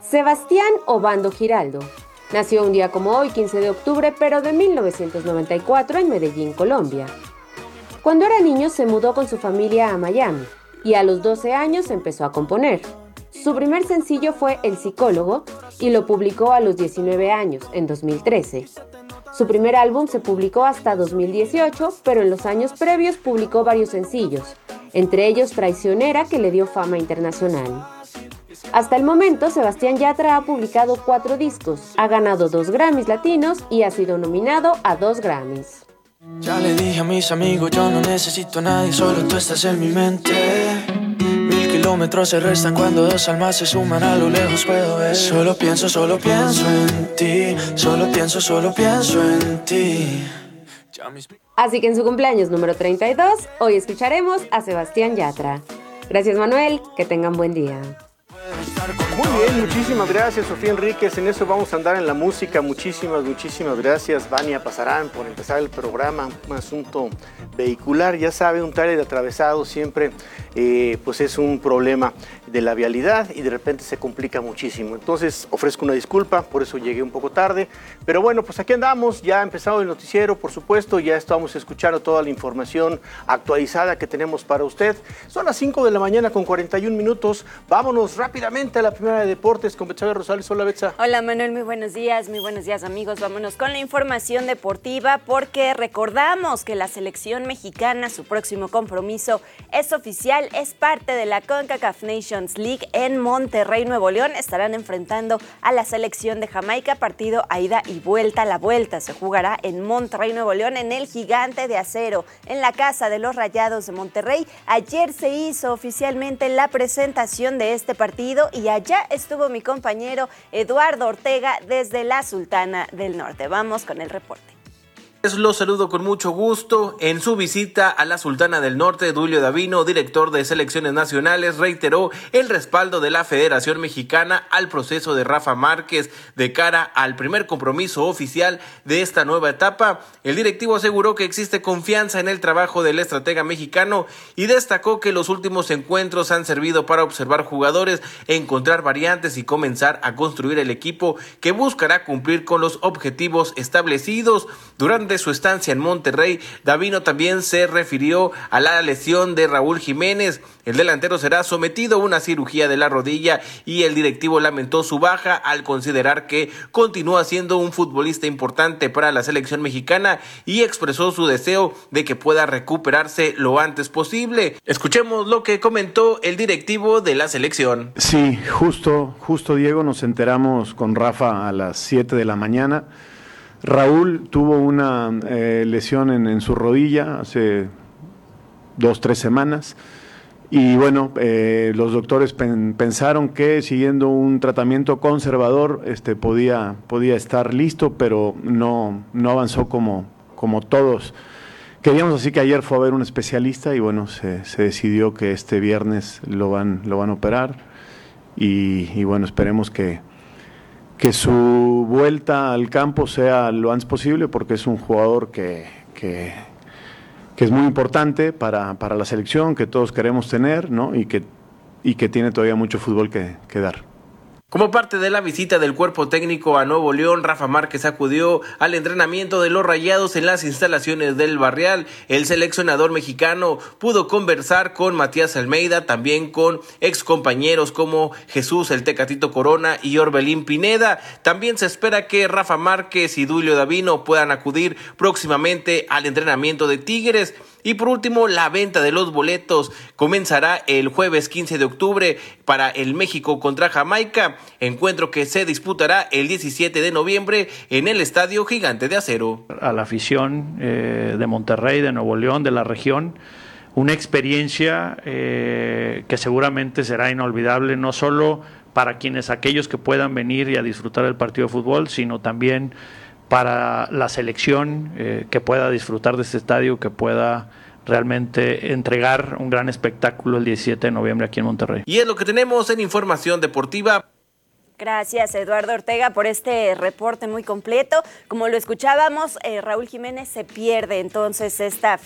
Sebastián Obando Giraldo nació un día como hoy, 15 de octubre, pero de 1994 en Medellín, Colombia. Cuando era niño se mudó con su familia a Miami y a los 12 años empezó a componer. Su primer sencillo fue El Psicólogo y lo publicó a los 19 años, en 2013. Su primer álbum se publicó hasta 2018, pero en los años previos publicó varios sencillos, entre ellos Traicionera, que le dio fama internacional. Hasta el momento, Sebastián Yatra ha publicado 4 discos, ha ganado 2 Grammys latinos y ha sido nominado a 2 Grammys. Ya le dije a mis amigos, yo no necesito a nadie, solo tú estás en mi mente. 1000 kilómetros se restan cuando 2 almas se suman, a lo lejos puedo ver. Solo pienso en ti, solo pienso en ti. Así que en su cumpleaños número 32, hoy escucharemos a Sebastián Yatra. Gracias, Manuel, que tengan buen día. Muy bien, muchísimas gracias, Sofía Enríquez. En eso vamos a andar en la música. Muchísimas gracias, Vania Pasarán, por empezar el programa. Un asunto vehicular, ya sabe, un tráiler atravesado siempre pues es un problema de la vialidad y de repente se complica muchísimo. Entonces ofrezco una disculpa, por eso llegué un poco tarde. Pero bueno, pues aquí andamos, ya ha empezado el noticiero, por supuesto, ya estamos escuchando toda la información actualizada que tenemos para usted. Son las 5 de la mañana con 41 minutos. Vámonos rápidamente a la primera de deportes con Betsabe Rosales. Hola, Betsa. Hola, Manuel, muy buenos días, amigos. Vámonos con la información deportiva porque recordamos que la selección mexicana, su próximo compromiso es oficial, es parte de la CONCACAF Nations League en Monterrey, Nuevo León. Estarán enfrentando a la selección de Jamaica, partido a ida y vuelta. La vuelta se jugará en Monterrey, Nuevo León, en el Gigante de Acero, en la casa de los Rayados de Monterrey. Ayer se hizo oficialmente la presentación de este partido y allá estuvo mi compañero Eduardo Ortega desde la Sultana del Norte. Vamos con el reporte. Los saludo con mucho gusto. En su visita a la Sultana del Norte, Duilio Davino, director de selecciones nacionales, reiteró el respaldo de la Federación Mexicana al proceso de Rafa Márquez de cara al primer compromiso oficial de esta nueva etapa. El directivo aseguró que existe confianza en el trabajo del estratega mexicano y destacó que los últimos encuentros han servido para observar jugadores, encontrar variantes y comenzar a construir el equipo que buscará cumplir con los objetivos establecidos. Durante su estancia en Monterrey, Davino también se refirió a la lesión de Raúl Jiménez. El delantero será sometido a una cirugía de la rodilla y el directivo lamentó su baja al considerar que continúa siendo un futbolista importante para la selección mexicana y expresó su deseo de que pueda recuperarse lo antes posible. Escuchemos lo que comentó el directivo de la selección. Sí, justo Diego, nos enteramos con Rafa a las 7 de la mañana. Raúl tuvo una lesión en su rodilla hace 2-3 semanas y bueno, los doctores pensaron que siguiendo un tratamiento conservador podía estar listo, pero no avanzó como todos queríamos, así que ayer fue a ver un especialista y bueno, se decidió que este viernes lo van a operar y bueno, esperemos que su vuelta al campo sea lo antes posible, porque es un jugador que es muy importante para la selección, que todos queremos tener, ¿no? y que tiene todavía mucho fútbol que dar. Como parte de la visita del cuerpo técnico a Nuevo León, Rafa Márquez acudió al entrenamiento de los Rayados en las instalaciones del Barrial. El seleccionador mexicano pudo conversar con Matías Almeida, también con excompañeros como Jesús el Tecatito Corona y Orbelín Pineda. También se espera que Rafa Márquez y Duilio Davino puedan acudir próximamente al entrenamiento de Tigres. Y por último, la venta de los boletos comenzará el jueves 15 de octubre para el México contra Jamaica, encuentro que se disputará el 17 de noviembre en el Estadio Gigante de Acero. A la afición de Monterrey, de Nuevo León, de la región, una experiencia que seguramente será inolvidable, no solo para aquellos que puedan venir y a disfrutar del partido de fútbol, sino también para la selección que pueda disfrutar de este estadio, que pueda realmente entregar un gran espectáculo el 17 de noviembre aquí en Monterrey. Y es lo que tenemos en Información Deportiva. Gracias, Eduardo Ortega, por este reporte muy completo. Como lo escuchábamos, Raúl Jiménez se pierde entonces esta